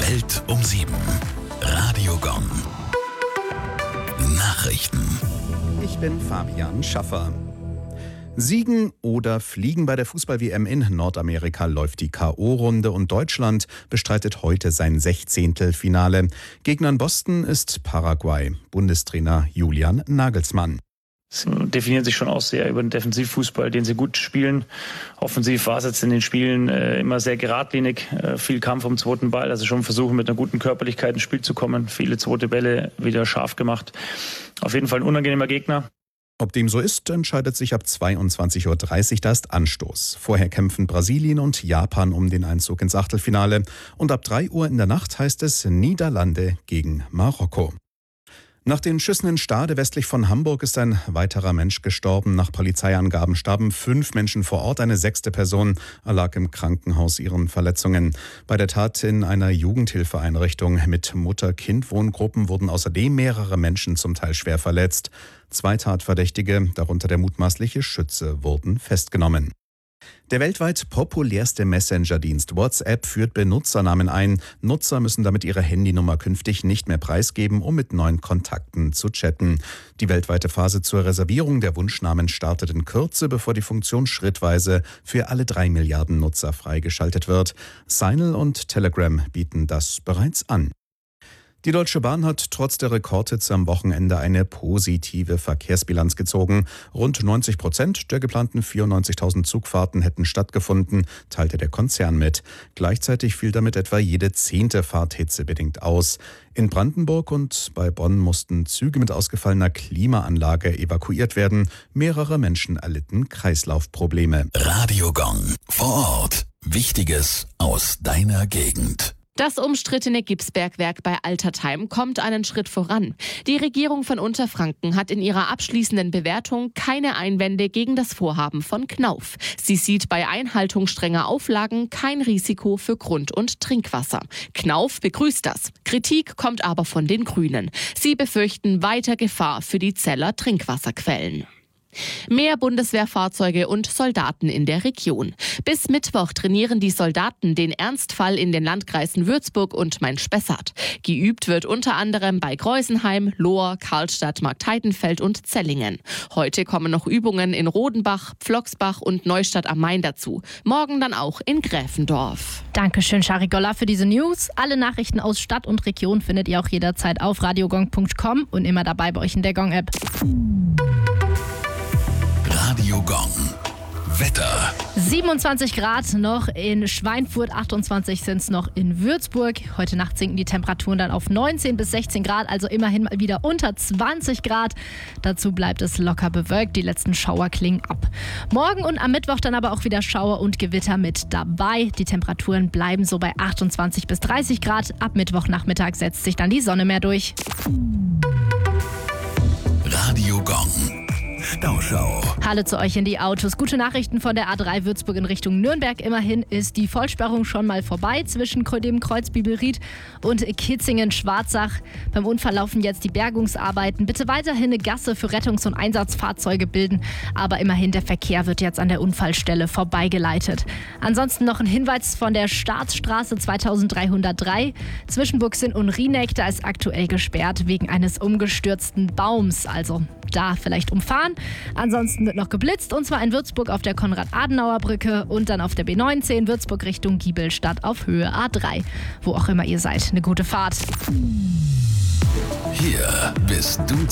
Welt um 7. Radio Gong. Nachrichten. Ich bin Fabian Schaffer. Siegen oder fliegen bei der Fußball-WM in Nordamerika läuft die K.O.-Runde und Deutschland bestreitet heute sein 16. Finale. Gegner in Boston ist Paraguay. Bundestrainer Julian Nagelsmann. Sie definieren sich schon aus sehr über den Defensivfußball, den sie gut spielen. Offensiv war es jetzt in den Spielen immer sehr geradlinig, viel Kampf um den zweiten Ball, also schon versuchen mit einer guten Körperlichkeit ins Spiel zu kommen, viele zweite Bälle wieder scharf gemacht. Auf jeden Fall ein unangenehmer Gegner. Ob dem so ist, entscheidet sich ab 22.30 Uhr, da ist Anstoß. Vorher kämpfen Brasilien und Japan um den Einzug ins Achtelfinale. Und ab 3 Uhr in der Nacht heißt es Niederlande gegen Marokko. Nach den Schüssen in Stade westlich von Hamburg ist ein weiterer Mensch gestorben. Nach Polizeiangaben starben 5 Menschen vor Ort. Eine 6. Person erlag im Krankenhaus ihren Verletzungen. Bei der Tat in einer Jugendhilfeeinrichtung mit Mutter-Kind-Wohngruppen wurden außerdem mehrere Menschen zum Teil schwer verletzt. 2 Tatverdächtige, darunter der mutmaßliche Schütze, wurden festgenommen. Der weltweit populärste Messenger-Dienst WhatsApp führt Benutzernamen ein. Nutzer müssen damit ihre Handynummer künftig nicht mehr preisgeben, um mit neuen Kontakten zu chatten. Die weltweite Phase zur Reservierung der Wunschnamen startet in Kürze, bevor die Funktion schrittweise für alle 3 Milliarden Nutzer freigeschaltet wird. Signal und Telegram bieten das bereits an. Die Deutsche Bahn hat trotz der Rekordhitze am Wochenende eine positive Verkehrsbilanz gezogen. Rund 90% der geplanten 94.000 Zugfahrten hätten stattgefunden, teilte der Konzern mit. Gleichzeitig fiel damit etwa jede 10. Fahrt hitzebedingt aus. In Brandenburg und bei Bonn mussten Züge mit ausgefallener Klimaanlage evakuiert werden. Mehrere Menschen erlitten Kreislaufprobleme. Radio Gong. Vor Ort. Wichtiges aus deiner Gegend. Das umstrittene Gipsbergwerk bei Altertheim kommt einen Schritt voran. Die Regierung von Unterfranken hat in ihrer abschließenden Bewertung keine Einwände gegen das Vorhaben von Knauf. Sie sieht bei Einhaltung strenger Auflagen kein Risiko für Grund- und Trinkwasser. Knauf begrüßt das. Kritik kommt aber von den Grünen. Sie befürchten weiter Gefahr für die Zeller Trinkwasserquellen. Mehr Bundeswehrfahrzeuge und Soldaten in der Region. Bis Mittwoch trainieren die Soldaten den Ernstfall in den Landkreisen Würzburg und Main-Spessart. Geübt wird unter anderem bei Greusenheim, Lohr, Karlstadt, Marktheidenfeld und Zellingen. Heute kommen noch Übungen in Rodenbach, Pflocksbach und Neustadt am Main dazu. Morgen dann auch in Gräfendorf. Dankeschön, Charigolla, für diese News. Alle Nachrichten aus Stadt und Region findet ihr auch jederzeit auf radiogong.com und immer dabei bei euch in der Gong-App. Radio Gong. Wetter. 27 Grad noch in Schweinfurt, 28 sind es noch in Würzburg. Heute Nacht sinken die Temperaturen dann auf 19 bis 16 Grad, also immerhin mal wieder unter 20 Grad. Dazu bleibt es locker bewölkt, die letzten Schauer klingen ab. Morgen und am Mittwoch dann aber auch wieder Schauer und Gewitter mit dabei. Die Temperaturen bleiben so bei 28 bis 30 Grad. Ab Mittwochnachmittag setzt sich dann die Sonne mehr durch. Radio Gong. Stauschau. Hallo zu euch in die Autos. Gute Nachrichten von der A3 Würzburg in Richtung Nürnberg. Immerhin ist die Vollsperrung schon mal vorbei zwischen dem Kreuz Bibelried und Kitzingen-Schwarzach. Beim Unfall laufen jetzt die Bergungsarbeiten. Bitte weiterhin eine Gasse für Rettungs- und Einsatzfahrzeuge bilden. Aber immerhin, der Verkehr wird jetzt an der Unfallstelle vorbeigeleitet. Ansonsten noch ein Hinweis von der Staatsstraße 2303 zwischen Buxin und Rieneck. Da ist aktuell gesperrt wegen eines umgestürzten Baums. Also da vielleicht umfahren. Ansonsten wird noch geblitzt, und zwar in Würzburg auf der Konrad-Adenauer-Brücke und dann auf der B19 Würzburg Richtung Giebelstadt auf Höhe A3. Wo auch immer ihr seid, eine gute Fahrt. Hier bist du